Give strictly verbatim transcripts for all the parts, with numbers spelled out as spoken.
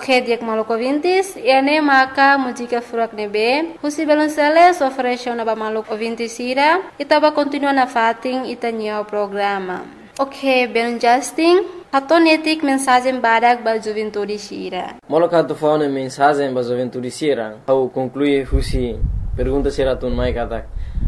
Ok, dia maluco ouvintes, e ane maka música furak nebe, husi belonceles ofereceu na ba maluco ouvintes ira, e taba continua na fating itanya o programa. Ok, belon Justin, hatonetik mensagem badak ba juventude sira. Maluco hatu faune mensagem ba juventude sira, au conclui husi pergunta sira tun mai katak.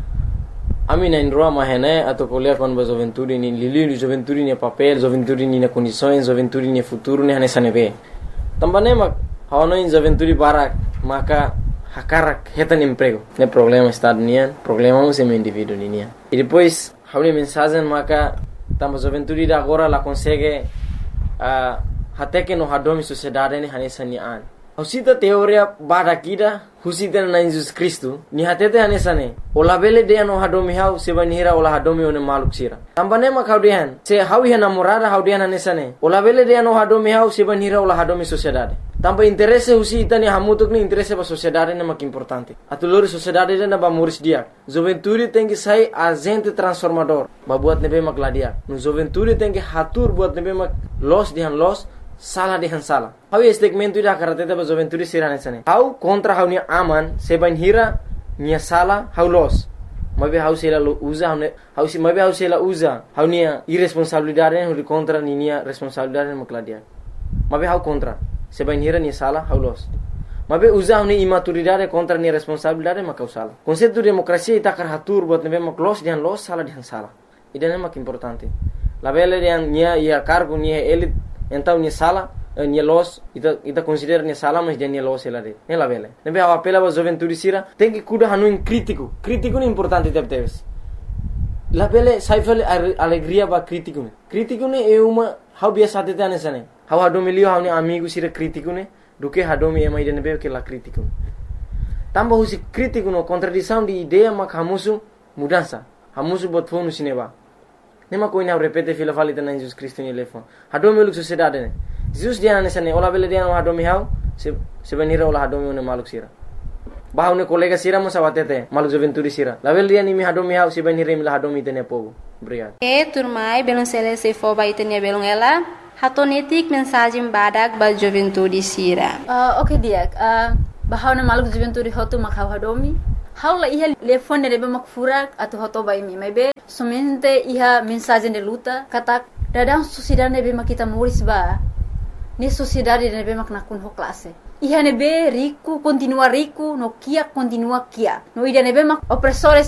Ami na indroa mahene atau kuliah kon ba juventude ni lili juventude ni papel, juventude ni na condições, juventude ni futuro ni hanesane be. Também mak hawano in juventude barak maka hakarak hetan emprego. Ne problema estado nian, problema um sem indivíduo nian. E depois hawni mensagem maka tamba juventude da agora la consegue uh, até que no hadomi sociedade ni hanesane an. Husita teoria barakida husita na Jesus Cristo ni hatete hanesane. Ola bele de no hadomi hau sebanira ola hadomi one maluk sira. Tambane mak haudian se hawi hana morada haudian hanesane. Ola bele de no hadomi hau sebanira ola hadomi sociedade. Tamba interesse husita ni hamutuk ni interesse ba sociedade ne mak importante. Atulori sociedade na ba muris dia. Juventude tem que sai agente transformador. Ba buat nebe mak ladia. No juventude tem que hatur buat nebe mak los dihan los salah dihan salah. Hau segmento ida karateta ba juventude sirane sane. Hau kontra hau ni aman seban hira nia salah hau los. Mabe hau sela usa hau hau si mabe hau sela usa hau nia irresponsabilidade hau contra ni nia responsabilidade makladia. Mabe hau kontra seban hira nia salah hau los. Mabe usa hau ni imaturidade contra nia responsabilidade makau salah. Konsepto demokrasia ita karatur buat nebe mak los dihan los salah dihan salah. Idane mak importante. La bele dihan nia ia cargo nia elit então nia sala nia los ita ita considera nia sala mas dia nia los ela de ela vele nebe a apela ba juventude sira tem que cuidar hanu in crítico crítico é importante deve ter la vele saifel alegria ba crítico crítico ne é uma how biasa te tane sane how hado milio how ni amigo sira crítico ne do que hado mi mai de nebe que la crítico tamba husi crítico no contradição de ideia mak hamusu mudança hamusu bot fonu sineba. Nema ko ina repete fila falita na Jesus Cristo ni lefon. Hadomi uluk sociedade ne. Jesus dia na sane ola bele dia no hadomi hau se se benira ola hadomi ne maluk sira. Bahau ne kolega sira mo sawatete maluk juventude sira. La bele dia ni mi hadomi hau se benira mi la hadomi tene povo. Obrigado. E turmai belon sele se fo ba itenia belon ela. Hatonetik mensagem badak ba juventude sira. Uh, okay dia. Uh, bahau ne maluk juventude hotu makau hadomi. Hau la iha telefone nebe mak furak atau hoto ba imi mebe somente iha mensagem de luta katak dadang sociedade nebe mak kita muris ba ni sociedade nebe mak nakun ho classe iha nebe rico continua rico no kia continua kia no ida nebe mak opressores